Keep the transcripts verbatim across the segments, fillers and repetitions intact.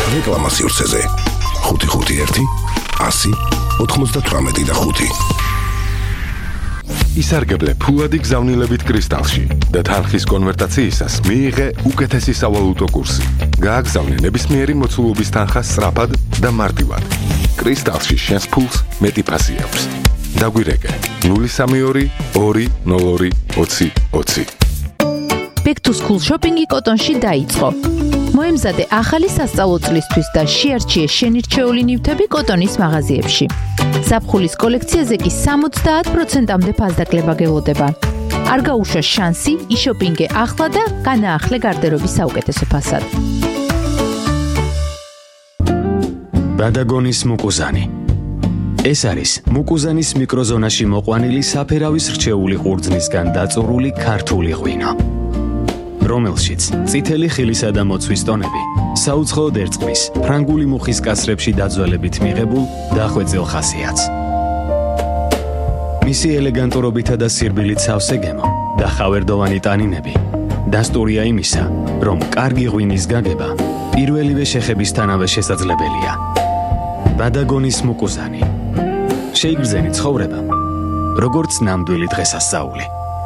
რეკლამა სივრცეზე ხუთი ხუთი ერთი ასი ოთხმოცდათვრამეტი და ხუთი. ისარგებლე ფულადი გზავნილებით კრისტალში და თანხის კონვერტაციისას მიიღე უკეთესი სავალუტო კურსი. გააგზავნე ნებისმიერი მოცულობის თანხა სწრაფად და მარტივად. კრისტალში შენს ფულს მეტი ფასი აქვს. დაგვირეკე ნული სამი ორი ორი ნულ ორი ოცი ოცი. Back to school shopping-ი კოტონში დაიწყო. მოემზადე ახალი სასწავლო წლისთვის და შეარჩიე შენი რჩეული ნივთები კოტონის მაღაზიებში. ზაფხულის კოლექციაზე კი სამოცდაათ პროცენტამდე ფასდაკლება გელოდება. არ გაუშვა შანსი, იშოპინგე ახლა და განაახლე გარდერობის საუკეთესო ფასად. ბადაგონის მუკუზანი. ეს არის მუკუზანის მიკროზონაში მოყვანილი საფერავის რჩეული ყურძნისგან დაწურული ქართული ღვინო, რომელშიც წითელი ხილისა და მოცვის ტონები საუცხოოდ ერწყმის ფრანგული მუხის კასრებში დაძველებით მიღებულ დახვეწილ ხასიათს. მისი ელეგანტურობითა და სირბილით სავსე გემო და ხავერდოვანი ტანინები დასტურია იმისა, რომ კარგი ღვინის გაგება პირველივე შეხებისთანავე შესაძლებელია. ბადაგონის მუკუზანი. შეიგრძენი ცხოვრება, როგორც ნამდვილი დღესასწაული.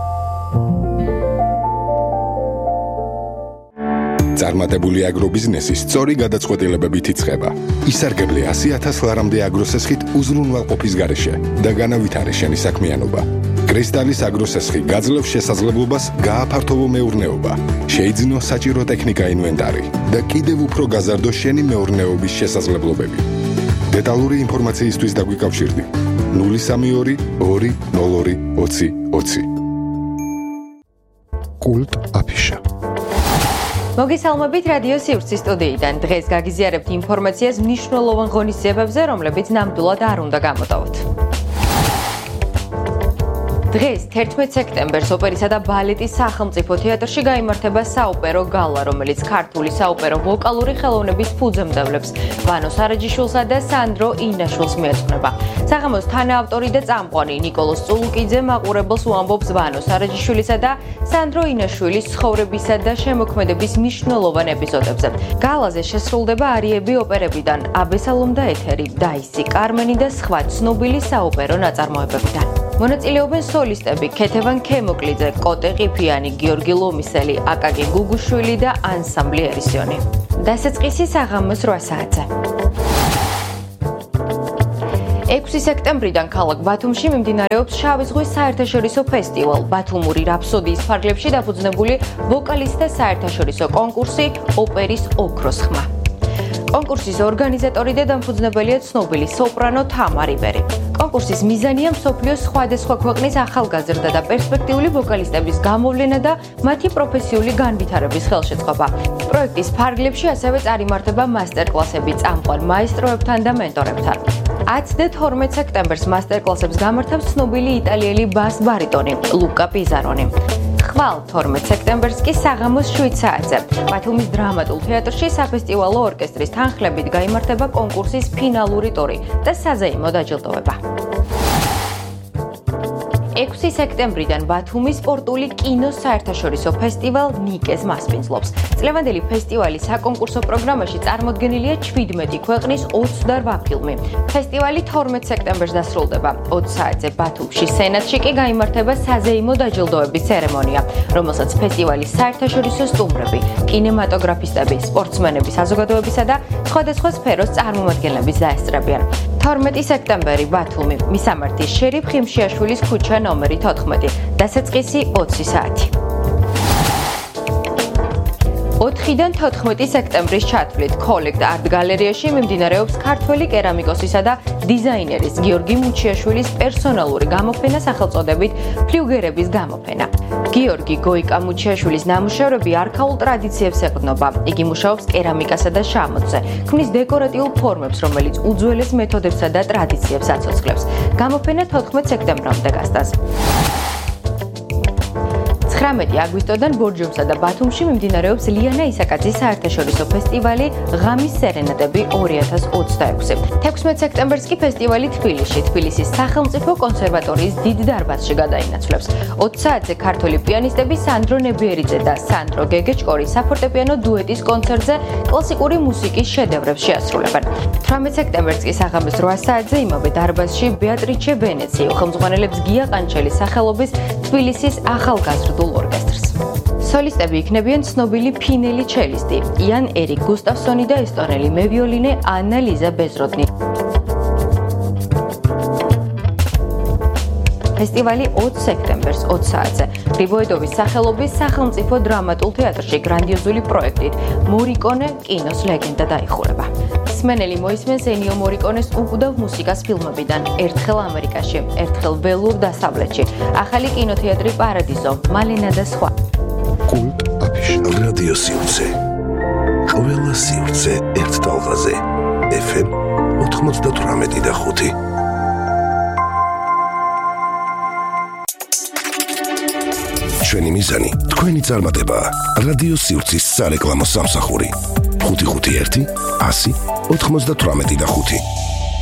წარმატებული აგრობიზნესი სწორი გადაწყვეტილებებით იწყება. ისარგებლე ასი ათას ლარამდე აგროსესხით უზრუნველყოფის გარეშე და განავითარე შენი საქმიანობა. კრისტალის აგროსესხი გაძლევს შესაძლებლობას გააფართოვო მეურნეობა, შეიძინო საჭირო ტექნიკა ინვენტარი და კიდევ უფრო გაზარდო შენი მეურნეობის შესაძლებლობები. დეტალური ინფორმაციისთვის დაგვიკავშირდი ნული სამი ორი ორი ნულ ორი ოცი ოცი. კულტ აფიშა. მოგესალმებით რადიო სივრცის სტუდიიდან. დღეს გაგიზიარებთ ინფორმაციას მნიშვნელოვან ღონისძიებებზე, რომლებიც ნამდვილად არ უნდა გამოტოვოთ. დღეს თერთმეტ სექტემბერს ოპერისა და ბალეტის სახელმწიფო თეატრში გაიმართება საოპერო გალა, რომელიც ქართული საოპერო ვოკალური ხელოვნების ფუძემდებლებს ვანო სარაჯიშვილსა და სანდრო ინაშვილს მიეძღვნება. საღამოს თანაავტორი და წამყვანი ნიკოლოზ წულუკიძე მაყურებელს უამბობს ვანო სარაჯიშვილისა და სანდრო ინაშვილის ცხოვრებისა და შემოქმედების მნიშვნელოვან ეპიზოდებზე. გალაზე შესრულდება არიები ოპერებიდან აბესალომ და ეთერი, დაისი, კარმენი და სხვა ცნობილი საოპერო ნაწარმოებებიდან. მონაწილეობენ სოლისტები ქეთევან ქემოკლიძე, კოტე ყიფიანი, გიორგი ლომისელი, აკაკი გუგუშვილი და ანსამბლი ერისიონი. დასაწყისი საღამოს რვა საათზე. ექვსი სექტემბრიდან ქალაქ ბათუმში მიმდინარეობს შავი ზღვის საერთაშორისო ფესტივალ. ბათუმური რაფსოდიის ფარგლებში დაფუძნებული ვოკალისტთა საერთაშორისო კონკურსი ოპერის ოქროს ხმა. კონკურსის ორგანიზატორი და დამფუძნებელია ცნობილი სოპრანო თამარი ბერი. კონკურსის მიზანია მსოფლიოს სხვადასხვა ქვეყნის ახალგაზრდა და პერსპექტიული ვოკალისტების გამოვლენა და მათი პროფესიული განვითარების ხელშეწყობა. პროექტის ფარგლებში ასევე წარიმართება მასტერკლასები წამყვან მაესტროებთან და მენტორებთან. ათს და თორმეტ სექტემბერს მასტერკლასებს გამართავს ცნობილი იტალიელი ბას ბარიტონი ლუკა პიზარონი. ხვალ თორმეტ სექტემბერს კი საღამოს შვიდ საათზე ბათუმის დრამატულ თეატრში საფესტივალო ორკესტრის თანხლებით გაიმართება კონკურსის ფინალური ტური და საზეიმო დაჯილდოება. ექვსი სექტემბრიდან ბათუმის სპორტული კინოს საერთაშორისო ფესტივალ ნიკეს მასპინძლობს. წლევანდელი ფესტივალის საკონკურსო პროგრამაში წარმოდგენილია ჩვიდმეტი ქვეყნის ოცდარვა ფილმი. ფესტივალი თორმეტ სექტემბერს დასრულდება. ოცი საათზე ბათუმში სენატში კი გაიმართება საზეიმო დაჯილდოების ცერემონია, რომელსაც ფესტივალის საერთაშორისო სტუმრები, კინემატოგრაფისტები, სპორტსმენები საზოგადოებისა და სხვადასხვა სფეროს წარმომადგენლები დაესწრებიან. თორმეტი სექტემბერი ბათუმი, მისამართი შერიფ ხიმშიაშვილის ქუჩა ნომერი თოთხმეტი, დასაწყისი ოცი საათი. ოთხიდან თოთხმეტი სექტემბრის ჩათვლით კოლექტ არტ გალერეაში მიმდინარეობს ქართველი კერამიკოსისა და დიზაინერის გიორგი მუჩიაშვილის პერსონალური გამოფენა სახელწოდებით ფლიუგერების გამოფენა. გიორგი გოიკა მუჩიაშვილის ნამუშევრები არქაულ ტრადიციებს ეყრდნობა. იგი მუშაობს კერამიკასა და შამოთზე, ქმნის დეკორატიულ ფორმებს, რომელიც უძველეს მეთოდებსა და ტრადიციებს აცოცხლებს. გამოფენა თოთხმეტ სექტემბრამდე გასტანს. თვრამეტი აგვისტოდან ბორჯომსა და ბათუმში მიმდინარეობს ლიანა ისაკაძის საერთაშორისო ფესტივალი ღამის სერენადები ორი ათას ოცდაექვსი. თექვსმეტ სექტემბერს კი ფესტივალი თბილისში, თბილისის სახელმწიფო კონსერვატორიის დიდ დარბაზში გადაინაცვლებს. ოც საათზე ქართველი პიანისტები სანდრო ნებიერიძე და სანდრო გეგეჭკორი საფორტეპიანო დუეტის კონცერტზე კლასიკური მუსიკის შედევრებს შეასრულებენ. თვრამეტ სექტემბერს კი საღამოს რვა საათზე იმავე დარბაზში ბეატრიჩე ვენეცი ხელმძღვანელებს გია ყანჩელის სახელობის თბილისის ახალგაზრდულ ორკესტრს. სოლისტები იქნებიან ცნობილი ფინელი ჩელისტი იან ერიკ გუსტავსონი და ესტონელი მევიოლინე ანა ლიზა ბეზროდნი. ფესტივალი ოც სექტემბერს ოც საათზე გრიბოედოვის სახელობის სახელმწიფო დრამატულ თეატრში გრანდიოზული პროექტით მორიკონე კინოს ლეგენდა დაიხურება. მსმენელი მოისმენს ენიო მორიკონეს უკუდავ მუსიკას ფილმებიდან ერთხელ ამერიკაში, ერთხელ ველურ დასავლეთში, ახალი კინოთეატრი პარადიზო, მალენა და სხვა. კულტ აფიში რადიო სივრცე. ყველა სივრცე ერთ ტალღაზე. ეფ ემ ოთხმოცდათვრამეტი და ხუთი. ჩვენი მიზანი თქვენი წარმატებაა. რადიო სივრცის სარეკლამო სამსახური. ხუთი ხუთი ერთი ასი ოთხმოცდათვრამეტი და ხუთი.